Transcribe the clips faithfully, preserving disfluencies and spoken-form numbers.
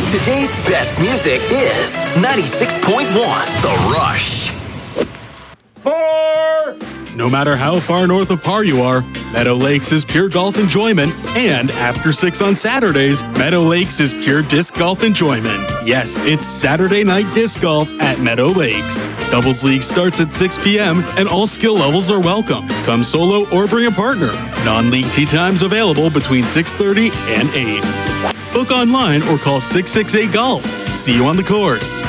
Today's best music is ninety-six point one The Rush. Four! No matter how far north of Par you are, Meadow Lakes is pure golf enjoyment. And after six on Saturdays, Meadow Lakes is pure disc golf enjoyment. Yes, it's Saturday night disc golf at Meadow Lakes. Doubles League starts at six p.m. and all skill levels are welcome. Come solo or bring a partner. Non-league tee times available between six thirty and eight. Book online or call six six eight golf. See you on the course.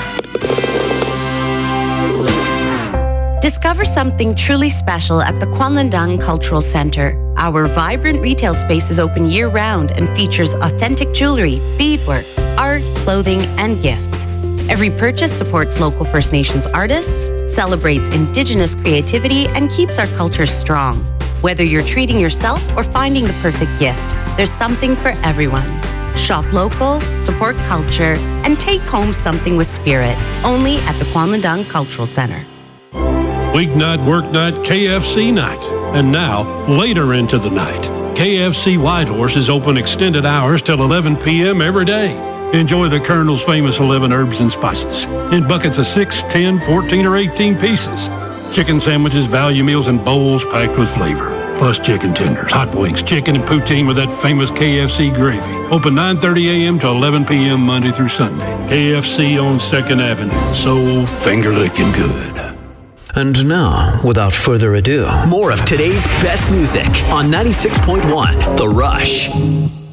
Discover something truly special at the Kwanlandang Cultural Center. Our vibrant retail space is open year-round and features authentic jewelry, beadwork, art, clothing, and gifts. Every purchase supports local First Nations artists, celebrates Indigenous creativity, and keeps our culture strong. Whether you're treating yourself or finding the perfect gift, there's something for everyone. Shop local, support culture, and take home something with spirit. Only at the Kwanlandang Cultural Center. Weeknight, work night, K F C night. And now, later into the night, K F C Whitehorse is open extended hours till eleven p.m. every day. Enjoy the Colonel's famous eleven herbs and spices in buckets of six, ten, fourteen, or eighteen pieces. Chicken sandwiches, value meals, and bowls packed with flavor. Plus chicken tenders, hot wings, chicken, and poutine with that famous K F C gravy. Open nine thirty a.m. to eleven p.m. Monday through Sunday. K F C on second Avenue. So finger-licking good. And now, without further ado, More of today's best music on ninety-six point one The Rush.